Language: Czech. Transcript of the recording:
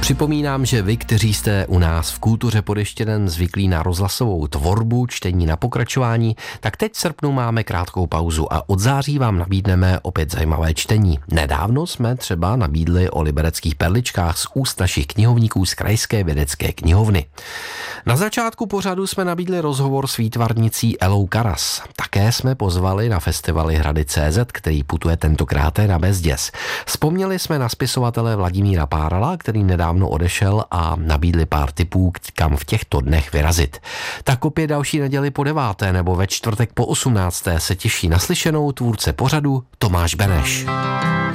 Připomínám, že vy, kteří jste u nás v Kultuře Podeštěden zvyklí na rozhlasovou tvorbu, čtení na pokračování, tak teď v srpnu máme krátkou pauzu a od září vám nabídneme opět zajímavé čtení. Nedávno jsme třeba nabídli o libereckých perličkách z úst našich knihovníků z Krajské vědecké knihovny. Na začátku pořadu jsme nabídli rozhovor s výtvarnicí Elou Karas. Také jsme pozvali na festivaly Hrady.cz, který putuje tentokrát na Bezděs. Vzpomněli jsme na spisovatele Vladimíra Párala, který nedávno odešel, a nabídli pár tipů, kam v těchto dnech vyrazit. Tak opět další neděli po 9. nebo ve čtvrtek po 18. se těší na slyšenou tvůrce pořadu Tomáš Beneš.